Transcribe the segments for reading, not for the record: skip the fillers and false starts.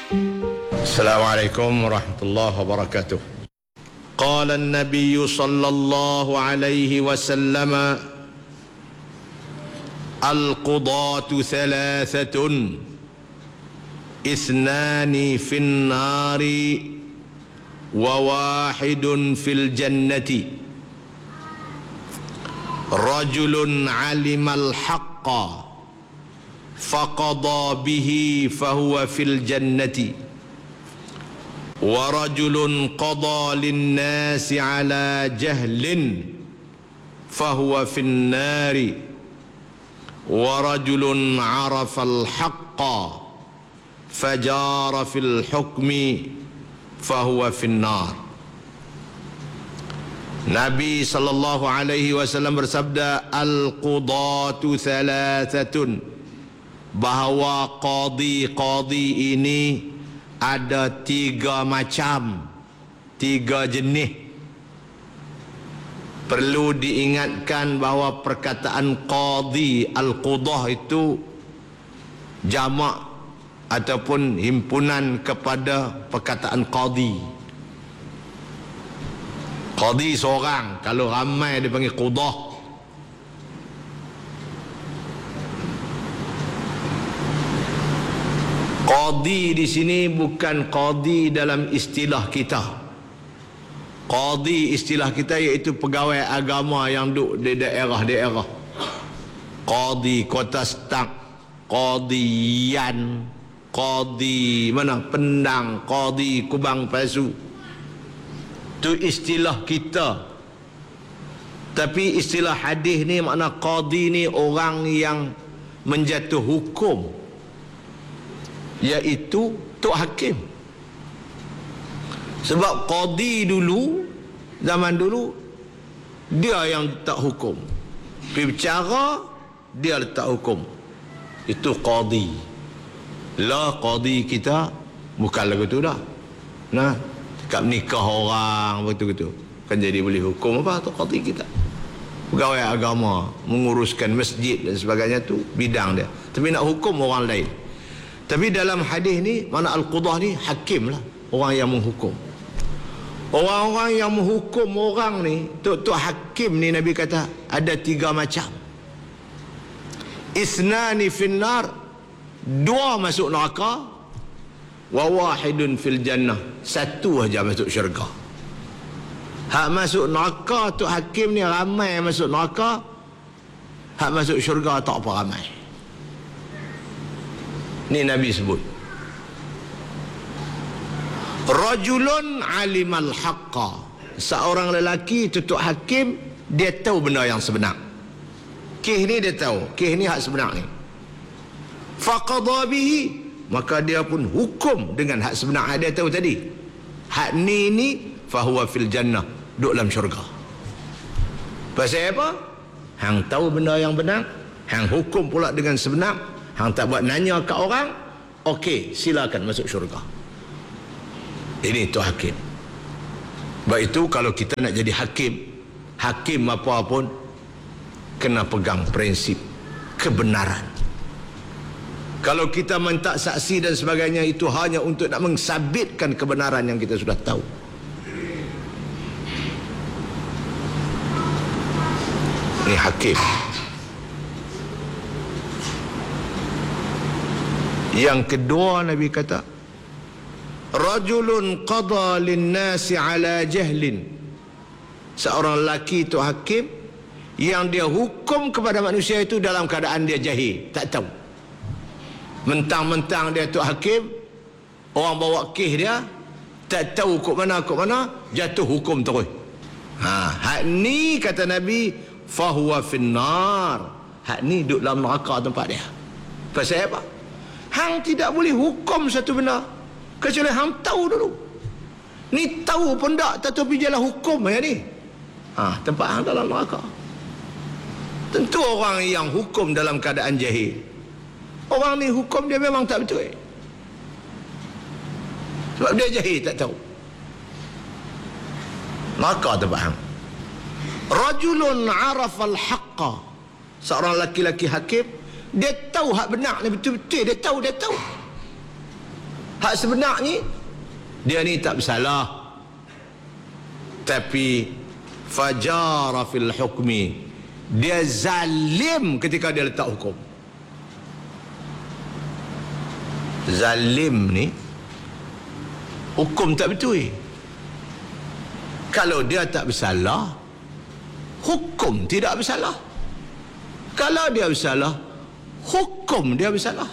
Assalamualaikum warahmatullahi wabarakatuh. Qala an-nabiy sallallahu alaihi wasallam al-qudatu thalathatun ithnani fin nari wa wahidun fil jannati rajulun alimal haqqa faqada bihi fahuwa fil jannati wa rajulun qada linnasi ala jahlin fahuwa fin nari wa rajulun arafa al-haqqa fajara fil hukmi fahuwa fin nar. Nabi sallallahu alaihi wasallam bersabda, al-qudatu thalathatun, bahawa qadi ini ada tiga macam, tiga jenis. Perlu diingatkan bahawa perkataan qadi, al-qudah itu jamak ataupun himpunan kepada perkataan qadi. Qadi seorang, kalau ramai dia panggil qudah. Qadi di sini bukan qadi dalam istilah kita. Qadi istilah kita iaitu pegawai agama yang duduk di daerah-daerah. Qadi Kota Stak, qadi Yan, qadi mana Pendang, qadi Kubang Pasu. Itu istilah kita. Tapi istilah hadis ni makna qadi ni orang yang menjatuh hukum, iaitu tok hakim. Sebab qadi dulu, zaman dulu, dia yang letak hukum. Pergi bercara, dia letak hukum. Itu qadi. Lah qadi kita bukan lagu tu dah. Nah, dekat nikah orang betul-betul kan jadi boleh hukum apa tu qadi kita. Pegawai agama, menguruskan masjid dan sebagainya tu bidang dia. Tapi nak hukum orang lain. Tapi dalam hadis ni, mana al-qudah ni hakim lah, orang yang menghukum. Orang-orang yang menghukum orang ni, tok hakim ni Nabi kata ada tiga macam. Isnani finnar, dua masuk neraka, wa wahidun fil jannah, satu aja masuk syurga. Hak masuk neraka tok hakim ni ramai masuk neraka, hak masuk syurga tak apa ramai. Ni Nabi sebut, rajulun alimal haqqa, seorang lelaki tutuk hakim, dia tahu benda yang sebenar. Kes ni dia tahu, kes ni hak sebenar ni. Faqada bihi, maka dia pun hukum dengan hak sebenar hak dia tahu tadi. Hak ni fahuwa fil jannah, duduk dalam syurga. Pasal apa? Hang tahu benda yang benar, hang hukum pula dengan sebenar. Hang tak buat nanya kat orang, okey, silakan masuk syurga. Ini tu hakim. Sebab itu kalau kita nak jadi hakim apa pun, kena pegang prinsip kebenaran. Kalau kita minta saksi dan sebagainya, itu hanya untuk nak mensabitkan kebenaran yang kita sudah tahu. Ini hakim. Yang kedua Nabi kata, rajulun qada linnasi ala jahlin, seorang lelaki tu hakim yang dia hukum kepada manusia itu dalam keadaan dia jahil, tak tahu. Mentang-mentang dia tu hakim, orang bawa kes dia, tak tahu kok mana, jatuh hukum terus. Hak ni kata Nabi, fahuwa finnar, hak ni duduk dalam neraka tempat dia. Pasal apa? Hang tidak boleh hukum satu benda kecuali hang tahu dulu. Ni tahu pun tak tahu pergi jalan hukum ya ni. Tempat hang dalam neraka. Tentu orang yang hukum dalam keadaan jahil, orang ni hukum dia memang tak betul. Sebab dia jahil, tak tahu. Neraka tempat hang. Rajulun arafal haqqa, seorang laki-laki hakim, dia tahu hak benar ni betul-betul, dia tahu. Hak sebenarnya dia ni tak bersalah, tapi fajara fil hukmi, dia zalim ketika dia letak hukum. Zalim ni hukum tak betul. Kalau dia tak bersalah, hukum tidak bersalah. Kalau dia bersalah, hukum dia bersalah.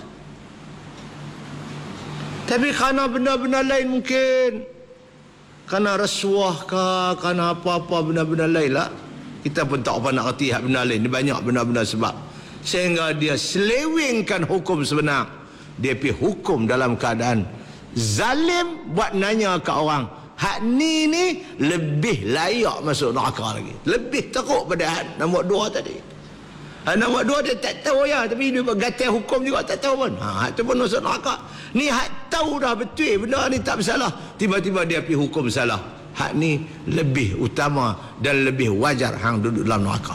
Tapi kerana benda-benda lain mungkin, kerana rasuah ke, kerana apa-apa benda-benda lain lah, kita pun tak apa nak kerti hak benda lain. Dia banyak benda-benda sebab, sehingga dia selewengkan hukum sebenar. Dia pergi hukum dalam keadaan zalim, buat nanya ke orang, hak ni lebih layak masuk neraka lagi, lebih teruk pada hak nombor 2 tadi. Nombor 2 dia tak tahu ya, tapi dia gatal hukum juga tak tahu pun. Hak tu pun masuk neraka. Ni hak tahu dah betul benda ni tak bersalah, tiba-tiba dia pergi hukum salah. Hak ni lebih utama dan lebih wajar hang duduk dalam neraka.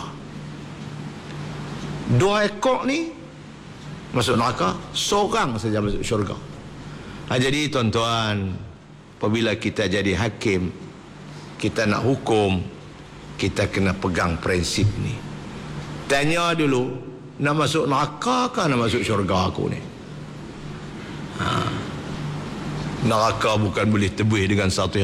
2 ekor ni masuk neraka, seorang saja masuk syurga. Jadi tuan-tuan, apabila kita jadi hakim, kita nak hukum, kita kena pegang prinsip ni. Tanya dulu, nak masuk neraka ke nak masuk syurga aku ni? Neraka bukan boleh tebus dengan 1,000.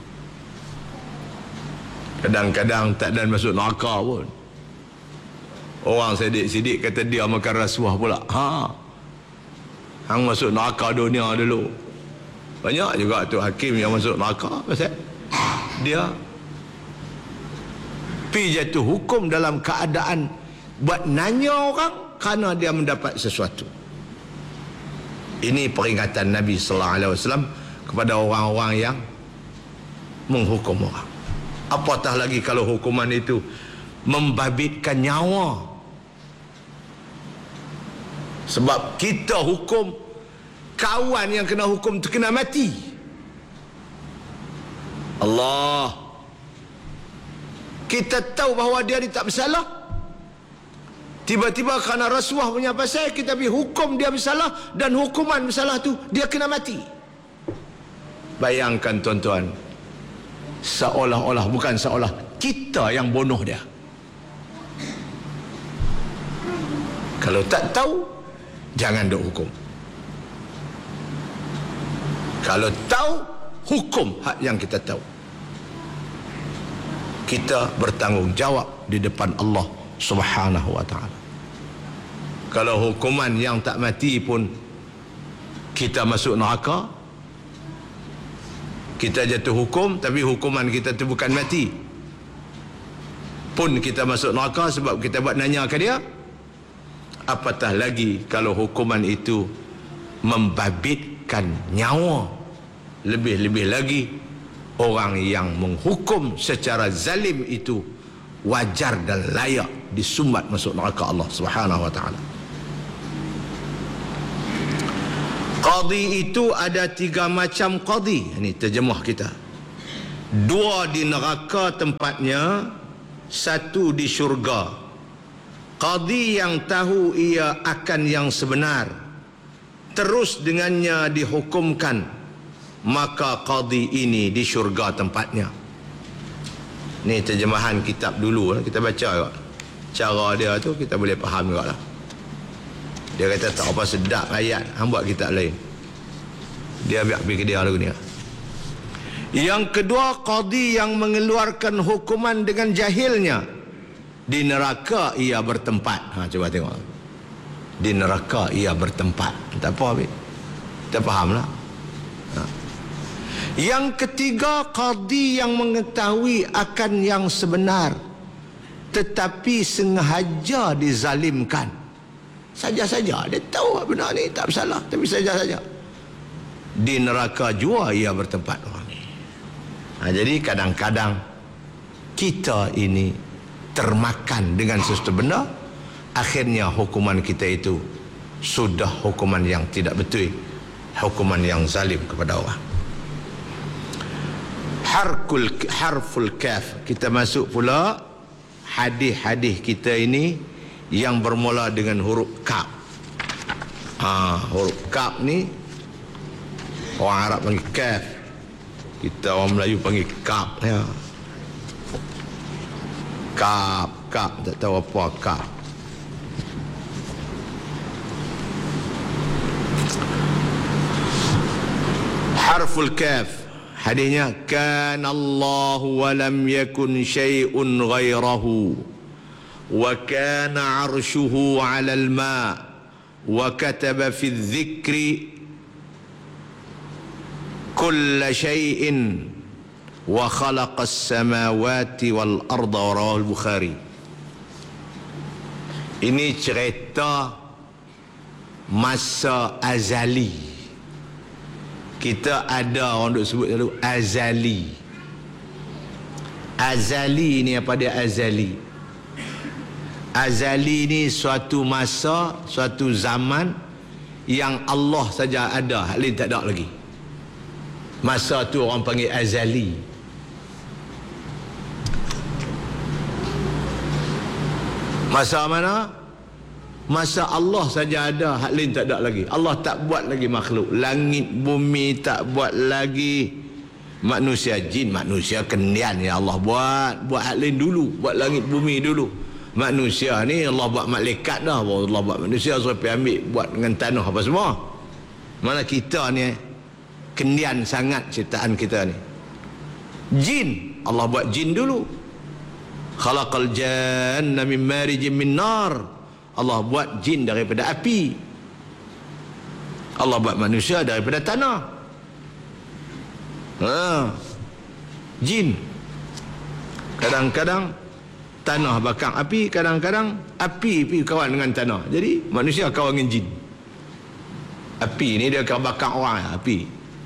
Kadang-kadang tak ada masuk neraka pun. Orang sidik-sidik kata dia makan rasuah pula. Hang masuk neraka dunia dulu. Banyak juga tu hakim yang masuk neraka pasal dia pergi jatuh hukum dalam keadaan buat nanya orang kerana dia mendapat sesuatu. Ini peringatan Nabi sallallahu alaihi wasallam kepada orang-orang yang menghukum orang. Apatah lagi kalau hukuman itu membabitkan nyawa. Sebab kita hukum, kawan yang kena hukum tu kena mati. Allah, kita tahu bahawa dia ni tak bersalah, tiba-tiba kerana rasuah punya pasal kita pergi hukum dia bersalah, dan hukuman bersalah tu dia kena mati. Bayangkan tuan-tuan, seolah-olah, bukan seolah, kita yang bunuh dia. Kalau tak tahu, jangan duk hukum. Kalau tahu, hukum hak yang kita tahu. Kita bertanggungjawab di depan Allah Subhanahu wa ta'ala. Kalau hukuman yang tak mati pun kita masuk neraka, kita jatuh hukum tapi hukuman kita tu bukan mati, pun kita masuk neraka sebab kita buat nanya ke dia. Apatah lagi kalau hukuman itu membabitkan nyawa. Lebih-lebih lagi orang yang menghukum secara zalim itu wajar dan layak disumbat masuk neraka Allah Subhanahu wa ta'ala. Qadi itu ada 3 macam qadi. Ini terjemah kita. 2 di neraka tempatnya, 1 di syurga. Qadi yang tahu ia akan yang sebenar, terus dengannya dihukumkan, maka qadi ini di syurga tempatnya. Ni terjemahan kitab dulu, kita baca juga. Cara dia tu kita boleh faham juga lah. Dia kata tak apa sedap ayat, hang buat kitab lain. Dia biar pergi ke dia lagu ni. Yang kedua, qadi yang mengeluarkan hukuman dengan jahilnya, di neraka ia bertempat. Cuba tengok. Di neraka ia bertempat. Tak apa habis. Kita fahamlah. Yang ketiga, qadi yang mengetahui akan yang sebenar tetapi sengaja dizalimkan. Saja-saja dia tahu benar ni tak bersalah, tapi saja-saja. Di neraka jua ia bertempat orang ni. Jadi kadang-kadang kita ini termakan dengan sesuatu benda, akhirnya hukuman kita itu sudah hukuman yang tidak betul, hukuman yang zalim kepada orang. Harful kaf. Kita masuk pula hadis-hadis kita ini yang bermula dengan huruf kaf. Huruf kaf ni Orang Arab panggil kaf, kita orang Melayu panggil kap ya. Kap tak tahu apa kap. Harful kaf, hadisnya kana Allah wa lam yakun syai'un ghairahu wa kana 'arshuhu 'ala al-ma' wa kataba fi adh-dhikri kull syai'in wa khalaqa as-samawati wal arda. Rawahu al-Bukhari. Ini cerita masa azali. Kita ada orang duk sebut dulu azali. Azali ni apa dia azali? Azali ni suatu masa, suatu zaman yang Allah saja ada, hak lain tak ada lagi. Masa tu orang panggil azali. Masa mana? Masa Allah saja ada, hak lain tak ada lagi. Allah tak buat lagi makhluk. Langit bumi tak buat lagi. Manusia, jin, manusia kendian ya Allah buat hak lain dulu, buat langit bumi dulu. Manusia ni Allah buat malaikat dah, Allah buat manusia sampai ambil buat dengan tanah apa semua. Mana kita ni kendian sangat ciptaan kita ni. Jin, Allah buat jin dulu. Khalaqal janna min marijin min nar. Allah buat jin daripada api. Allah buat manusia daripada tanah. Jin. Kadang-kadang tanah bakar api, kadang-kadang api pergi kawan dengan tanah. Jadi manusia kawan dengan jin. Api ni dia akan bakar orang, api.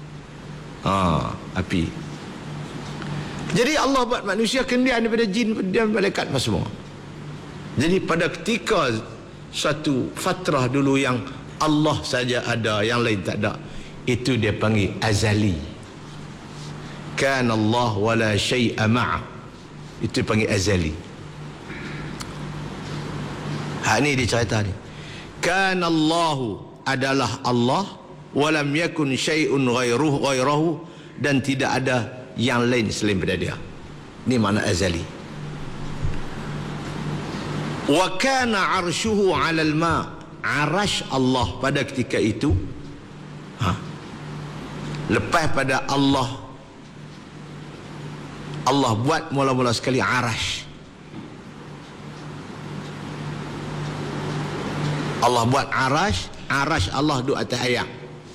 Api. Jadi Allah buat manusia kendian daripada jin dan malaikat apa semua. Jadi pada ketika satu fatrah dulu yang Allah saja ada, yang lain tak ada, itu dia panggil azali. Kana Allah wala syai'a ma'a, itu panggil azali. Ni dia cerita ni. Kana Allahu, adalah Allah, walam yakun syai'un ghairahu, dan tidak ada yang lain selain daripada dia. Ni makna azali. Wa kana 'arshuhu 'alal ma', arash Allah pada ketika itu lepas pada Allah buat mula-mula sekali arash. Allah buat arash Allah duduk atas air.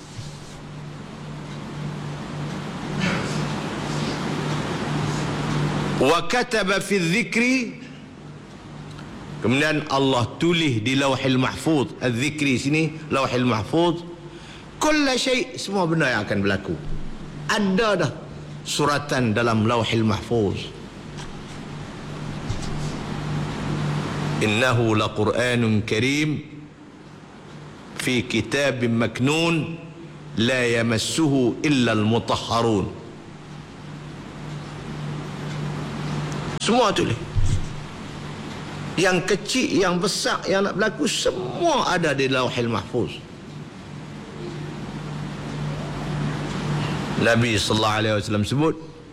Wa kataba fi dzikri, kemudian Allah tulis di Lauhil Mahfuz. Az-Zikri sini Lauhil Mahfuz. Kulla syai', semua benda yang akan berlaku ada dah suratan dalam Lauhil Mahfuz. Innahu laqur'anun karim fi kitabin maknun la yamassuhu illa al-mutahharun. Semua tulis. Yang kecil, yang besar, yang nak berlaku, semua ada di Lauhil Mahfuz. Nabi sallallahu alaihi wasallam sebut,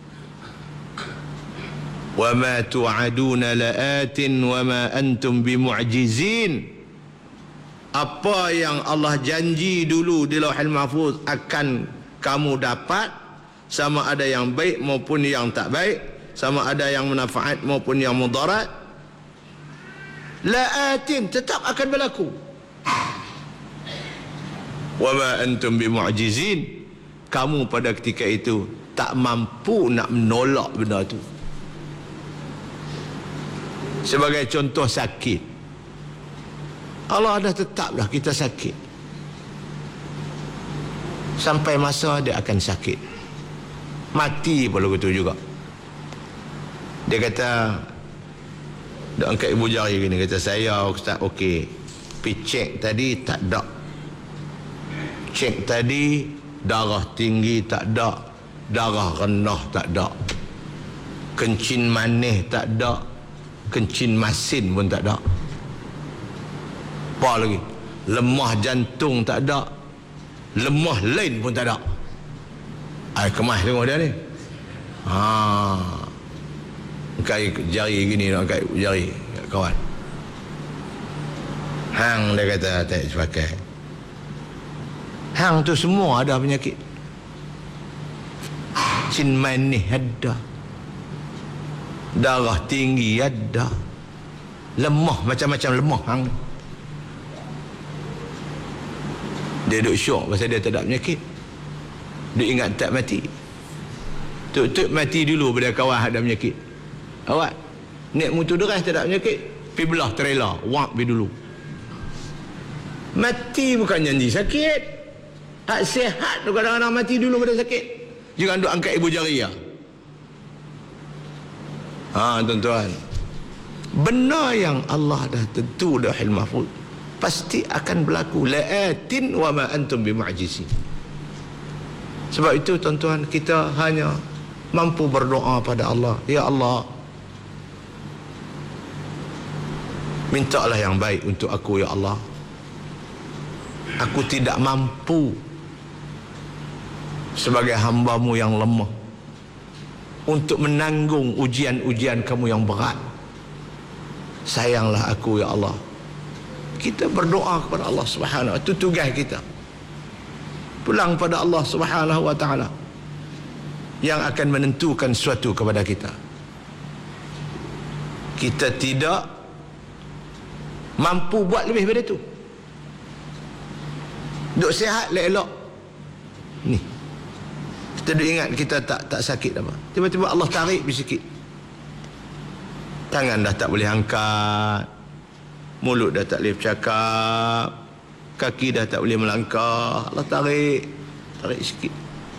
wa ma tu'aduna la'atin wa ma antum bimu'jizin. Apa yang Allah janji dulu di Lauhil Mahfuz akan kamu dapat, sama ada yang baik maupun yang tak baik, sama ada yang manfaat maupun yang mudarat, la'atin, tetap akan berlaku. Wa ma antum bimu'jizin, kamu pada ketika itu tak mampu nak menolak benda tu. Sebagai contoh sakit, Allah dah tetap dah kita sakit. Sampai masa dia akan sakit, mati pun begitu juga. Dia kata, dia angkat ibu jari gini, kata, saya Ustaz okey, pergi cek tadi tak ada, cek tadi darah tinggi tak ada, darah rendah tak ada, kencing manis tak ada, kencing masin pun tak ada. Apa lagi? Lemah jantung tak ada, lemah lain pun tak ada. Kemas tengok dia ni. Kai jari gini nak kai jari kawan. Hang dia kata tak pakai. Hang tu semua ada penyakit. Cin manis ada. Darah tinggi ada. Lemah, macam-macam lemah hang. Dia duduk syok pasal dia tak ada penyakit. Dia ingat tak mati. Tuk-tuk mati dulu pada kawan ada penyakit. Awak naik motor deras tak ada penyakit, pergi belah trailer, wak pergi dulu. Mati bukan janji sakit. Hak sihat tu kadang-kadang mati dulu pada sakit. Jangan duk angkat ibu jari ya. Tuan-tuan, benar yang Allah dah tentu dah Lauhul Mahfuz pasti akan berlaku. La'atin wa ma antum bimu'jizin. Sebab itu tuan-tuan, kita hanya mampu berdoa pada Allah. Ya Allah, mintalah yang baik untuk aku ya Allah. Aku tidak mampu sebagai hamba-Mu yang lemah untuk menanggung ujian-ujian Kamu yang berat. Sayanglah aku ya Allah. Kita berdoa kepada Allah Subhanahu wa ta'ala. Itu tugas kita. Pulang pada Allah Subhanahu wa ta'ala yang akan menentukan sesuatu kepada kita. Kita tidak mampu buat lebih daripada itu. Duk sihat elok ni, kita duk ingat kita tak sakit apa, tiba-tiba Allah tarik sikit, tangan dah tak boleh angkat, mulut dah tak boleh bercakap, kaki dah tak boleh melangkah, Allah tarik sikit.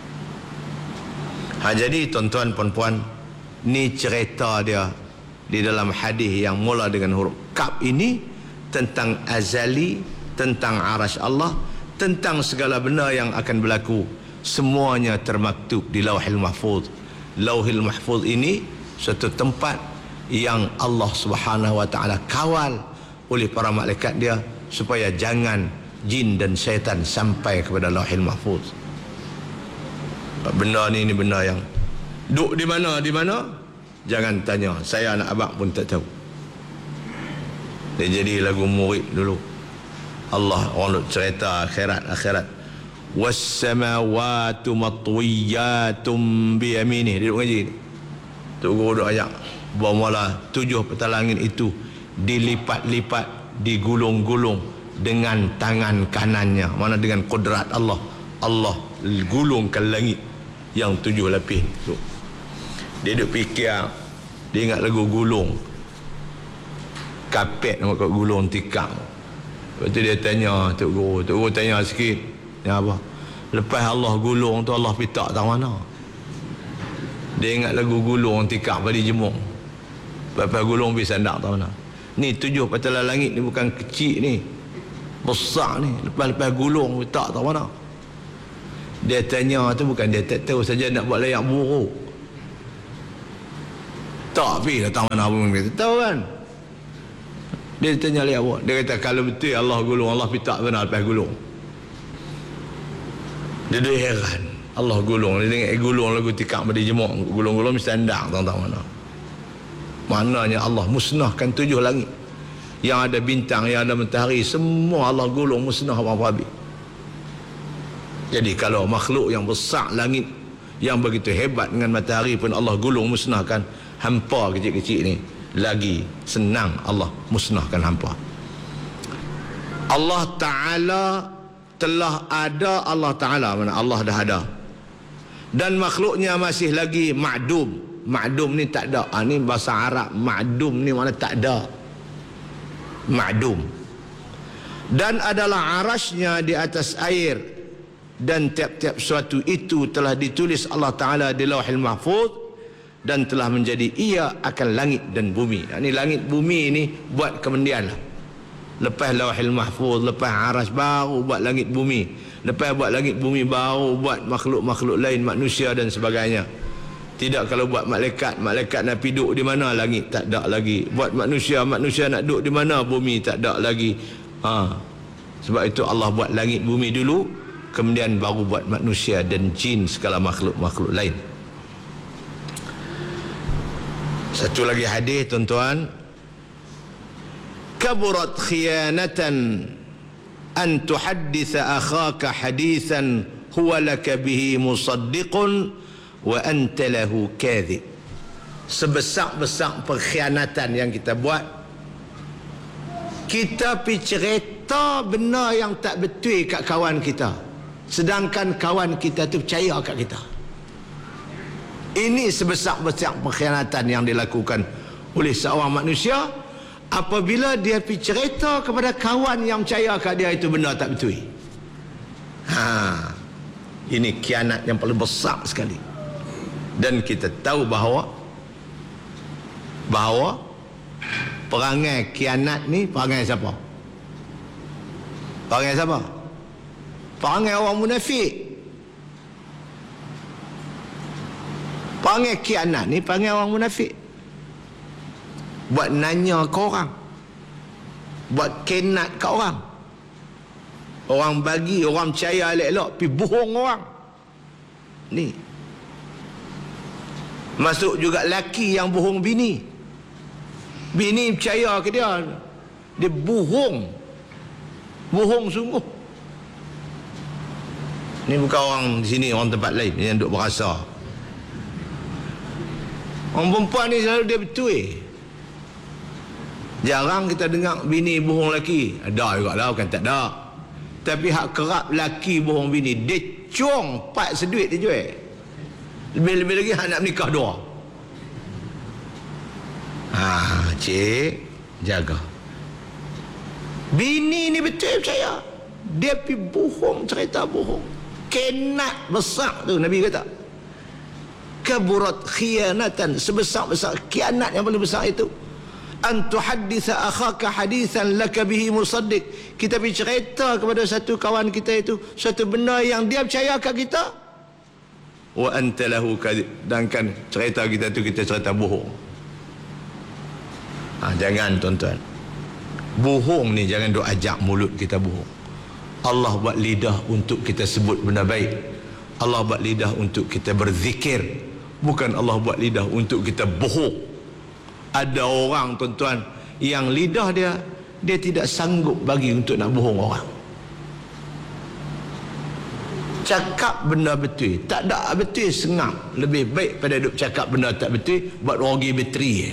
Jadi tuan-tuan puan-puan, ni cerita dia di dalam hadis yang mula dengan huruf Kaf ini tentang azali, tentang arasy Allah, tentang segala benda yang akan berlaku. Semuanya termaktub di Lauhul Mahfuz. Lauhul Mahfuz ini suatu tempat yang Allah Subhanahu wa ta'ala kawal oleh para malaikat dia supaya jangan jin dan syaitan sampai kepada Lauhul Mahfuz. Benda ni benda yang duk di mana jangan tanya, saya anak abang pun tak tahu. Dia jadi lagu murid dulu. Allah orang cerita akhirat. Was-samawati matwiyatum biyaminih. Dia duk ngaji. Tok guru duk ayat bahawa 7 petal langit itu dilipat-lipat, digulung-gulung dengan tangan kanannya. Mana dengan kudrat Allah. Allah gulungkan langit yang 7 lapis tu. Dia duk fikir, dia ingat lagu gulung. Kapet nama kat gulung tikar. Lepas tu dia tanya Tok Guru tanya sikit, ya apa? Lepas Allah gulung tu, Allah pitak tak mana? Dia ingat lagu gulung tikar pada jemung. Lepas gulung pergi sandak tak mana? Ni 7 patalan langit ni bukan kecil ni, besar ni. Lepas gulung pitak tak mana? Dia tanya tu bukan dia tak tahu saja nak buat layak buruk. Tak pergi datang mana pun kita tahu kan. Dia tanya layak buruk. Dia kata kalau betul Allah gulung, Allah pitak benar lepas gulung. Dia dah heran. Allah gulung. Dia tengok gulung lagu tikak pada jemuk. Gulung-gulung mesti andang tak tahu mana. Maknanya Allah musnahkan 7 langit. Yang ada bintang, yang ada matahari, semua Allah gulung musnah apa-apa habis. Jadi kalau makhluk yang besar langit yang begitu hebat dengan matahari pun Allah gulung musnahkan, hampa kecil-kecil ni lagi senang Allah musnahkan hampa. Allah Ta'ala telah ada, Allah Ta'ala mana Allah dah ada, dan makhluknya masih lagi ma'dum. Ma'dum ni tak ada. Ni bahasa Arab. Ma'dum ni mana tak ada. Ma'dum. Dan adalah arasnya di atas air, dan tiap-tiap suatu itu telah ditulis Allah Ta'ala di Lauhul Mahfuz, dan telah menjadi ia akan langit dan bumi. Ini langit bumi ini buat kemudian lah. Lepas Lauhul Mahfuz, lepas arasy, baru buat langit bumi. Lepas buat langit bumi, baru buat makhluk-makhluk lain, manusia dan sebagainya. Tidak kalau buat malaikat nak pergi duduk di mana, langit tak ada lagi. Buat manusia nak duduk di mana, bumi tak ada lagi. Sebab itu Allah buat langit bumi dulu, kemudian baru buat manusia dan jin segala makhluk-makhluk lain. Satu lagi hadis tuan-tuan, kaburat khiyanatan an tuhadditha akhaka hadithan huwa laka bihi musaddiqun wa anta lahu kadhib. Sebesar-besar perkhianatan yang kita buat, kita pergi cerita benda yang tak betul kat kawan kita, sedangkan kawan kita tu percaya kat kita. Ini sebesar-besar perkhianatan yang dilakukan oleh seorang manusia apabila dia pergi cerita kepada kawan yang percaya kat dia itu benda tak betul. Ini khianat yang paling besar sekali. Dan kita tahu bahawa perangai khianat ni perangai siapa? Perangai siapa? Perangai orang munafik. Perangai khianat ni perangai orang munafik. Buat nanya ke orang, buat kenat ke orang. Orang bagi, orang percaya elok-elok, pergi bohong orang. Ni masuk juga laki yang bohong bini. Bini percaya ke dia, dia bohong. Bohong sungguh. Ni bukan orang di sini, orang tempat lain yang duk berasa. Orang perempuan ni selalu dia betul. Jarang kita dengar bini bohong laki. Ada juga lah, bukan tak ada. Tapi hak kerap laki bohong bini, dia cong pat seduit dia jual. Lebih-lebih lagi hak nak menikah dua. Cik, jaga. Bini ni betul percaya. Dia pergi bohong, cerita bohong. Kenat besar tu Nabi kata. Kaburat khiyanatan, sebesar-besar khianat yang paling besar itu. An tuhadditha akhaka hadithan laka bihi musaddiq. Kita pergi cerita kepada satu kawan kita itu satu benda yang dia percaya kat kita, wa anta lahu kadhib, sedangkan cerita kita tu kita cerita bohong. Jangan tuan-tuan, bohong ni jangan duk ajak mulut kita bohong. Allah buat lidah untuk kita sebut benda baik. Allah buat lidah untuk kita berzikir, bukan Allah buat lidah untuk kita bohong. Ada orang tuan-tuan yang lidah dia tidak sanggup bagi untuk nak bohong orang. Cakap benda betul, tak ada betul sengap. Lebih baik pada duk cakap benda tak betul, buat rogi bateri ya.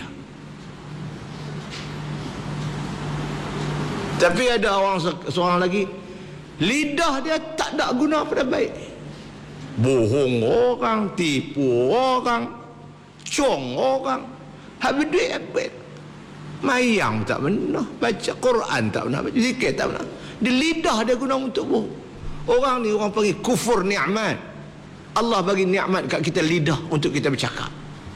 Tapi ada orang seorang lagi, lidah dia tak ada guna pada baik. Bohong orang, tipu orang, cong orang, habis duit habis. Mayang tak pernah, baca Quran tak pernah, baca zikir tak pernah. Di lidah dia guna untuk bohong. Orang ni orang panggil kufur nikmat. Allah bagi nikmat kat kita lidah untuk kita bercakap.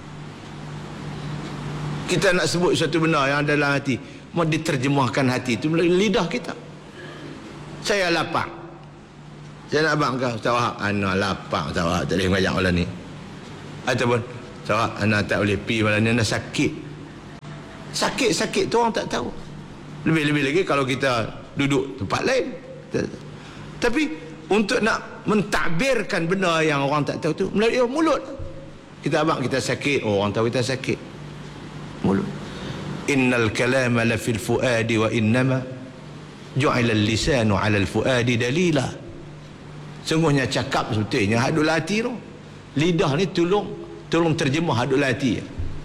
Kita nak sebut satu benda yang ada dalam hati, mau diterjemahkan hati itu melalui lidah kita. Saya lapar, saya nak abang kau, Ustaz Wahab, ana lapar Ustaz Wahab, tak boleh ngajak malam ni. Ataupun Ustaz Wahab, ana tak boleh pergi malam ni, ana sakit. Sakit-sakit tu orang tak tahu. Lebih-lebih lagi kalau kita duduk tempat lain. Tapi untuk nak mentadbirkan benda yang orang tak tahu tu melalui mulut. Kita abang kita sakit, orang tahu kita sakit. Mulut. Innal kalama la fil fuadi wa innama ju'ila al-lisanu 'ala al-fuadi dalila. Sungguhnya cakap sebetulnya hadul hati tu. Lidah ni tolong terjemah hadul hati.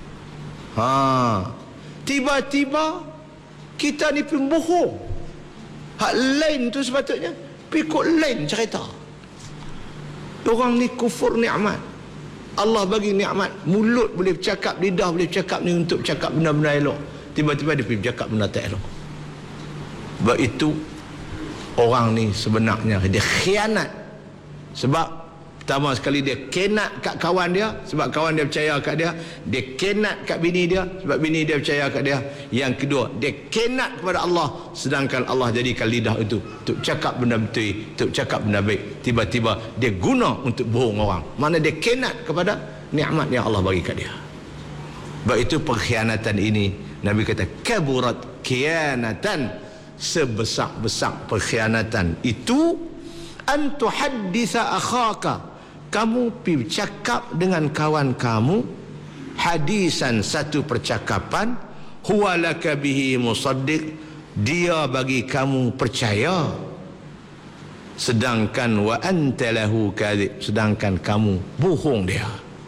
Tiba-tiba kita ni pembohong. Hak lain tu sepatutnya pikut lain cerita. Orang ni kufur nikmat. Allah bagi nikmat, mulut boleh bercakap, lidah boleh bercakap ni untuk bercakap benda-benda elok. Tiba-tiba dia pergi bercakap benda tak elok. Sebab itu orang ni sebenarnya dia khianat. Sebab pertama sekali dia kenat kat kawan dia, sebab kawan dia percaya kat dia. Dia kenat kat bini dia, sebab bini dia percaya kat dia. Yang kedua, dia kenat kepada Allah, sedangkan Allah jadikan lidah itu untuk cakap benda betul, untuk cakap benda baik. Tiba-tiba dia guna untuk bohong orang. Mana dia kenat kepada nikmat yang Allah bagi kat dia. Sebab itu perkhianatan ini Nabi kata kaburat khianatan, sebesar-besar perkhianatan itu an tuhadditha akhaka, kamu pi cakap dengan kawan kamu hadisan, satu percakapan, huwa laka bihi musaddiq, dia bagi kamu percaya, sedangkan wa anta lahu kadhib, sedangkan kamu bohong dia.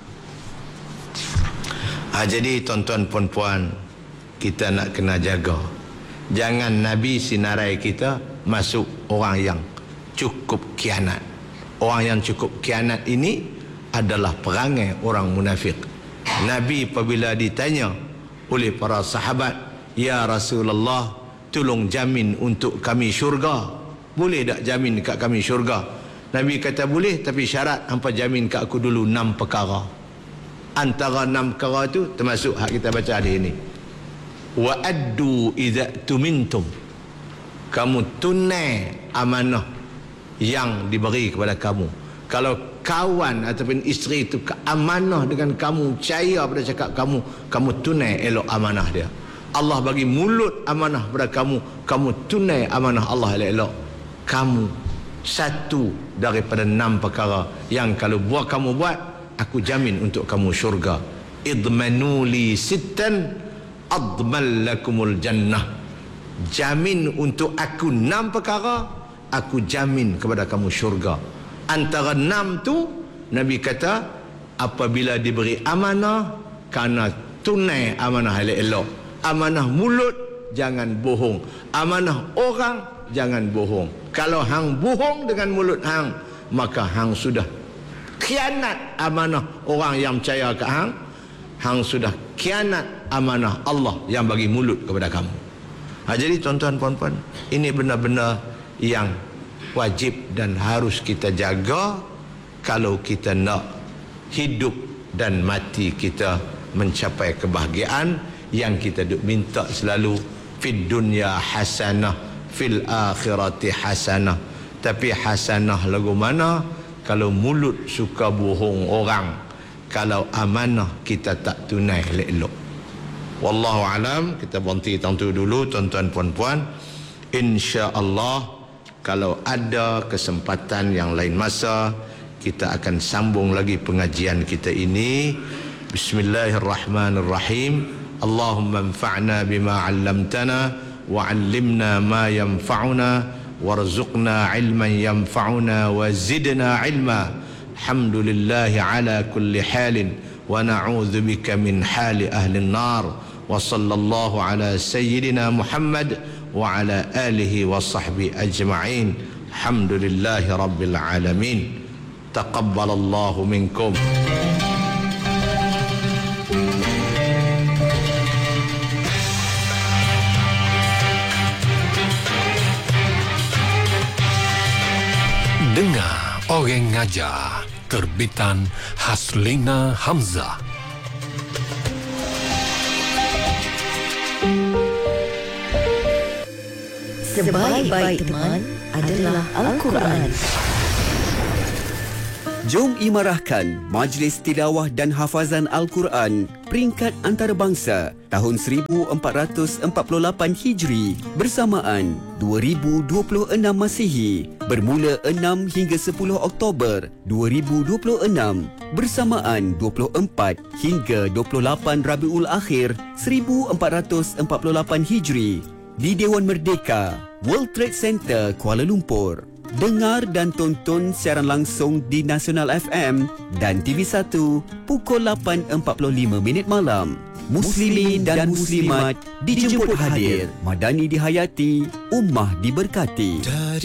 Jadi tuan-tuan puan-puan, kita nak kena jaga, jangan Nabi sinarai kita masuk orang yang cukup khianat. Orang yang cukup khianat ini adalah perangai orang munafik. Nabi apabila ditanya oleh para sahabat, ya Rasulullah, tolong jamin untuk kami syurga, boleh tak jamin kat kami syurga? Nabi kata boleh, tapi syarat hampa jamin kat aku dulu 6 perkara. Antara 6 perkara itu termasuk hak kita baca hari ini. Wa addu idza tumintum, kamu tunai amanah yang diberi kepada kamu. Kalau kawan ataupun isteri itu amanah dengan kamu, percaya pada cakap kamu, kamu tunai elok amanah dia. Allah bagi mulut amanah pada kamu, kamu tunai amanah Allah elok. Kamu satu daripada 6 perkara yang kalau kamu buat, aku jamin untuk kamu syurga. Idmanu li sittan adman lakumul jannah, jamin untuk aku 6 perkara, aku jamin kepada kamu syurga. Antara 6 tu Nabi kata, apabila diberi amanah, kerana tunai amanah elok. Amanah mulut jangan bohong, amanah orang jangan bohong. Kalau hang bohong dengan mulut hang, maka hang sudah khianat amanah orang yang percaya ke hang. Hang sudah khianat amanah Allah yang bagi mulut kepada kamu. Jadi tuan-tuan puan-puan, ini benar-benar yang wajib dan harus kita jaga kalau kita nak hidup dan mati kita mencapai kebahagiaan yang kita duk minta selalu, fid dunya hasanah fil akhirati hasanah. Tapi hasanah lagu mana kalau mulut suka bohong orang, kalau amanah kita tak tunai elok. Wallahu alam. Kita berhenti tentu dulu tuan-tuan puan-puan. Insya-Allah kalau ada kesempatan yang lain masa, kita akan sambung lagi pengajian kita ini. Bismillahirrahmanirrahim. Allahumma anfa'na bima 'allamtana wa 'allimna ma yanfa'una warzuqna 'ilman yanfa'una wa zidna 'ilma. Alhamdulillahi ala kulli halin wa na'udzu bika min hali ahli an-nar. Wa sallallahu ala sayyidina Muhammad wa ala alihi wa sahbihi ajma'in. Alhamdulillahi rabbil alamin. Taqabbalallahu minkum. Dengar Orang Ngajar, terbitan Haslina Hamzah. Sebaik-baik teman adalah Al-Quran. Jom imarahkan Majlis Tilawah dan Hafazan Al-Quran peringkat antarabangsa tahun 1448 Hijri bersamaan 2026 Masihi bermula 6 hingga 10 Oktober 2026 bersamaan 24 hingga 28 Rabiul Akhir 1448 Hijri di Dewan Merdeka, World Trade Center, Kuala Lumpur. Dengar dan tonton siaran langsung di Nasional FM dan TV1 pukul 8.45 malam. Muslimin dan Muslimat dijemput hadir. Madani dihayati, ummah diberkati.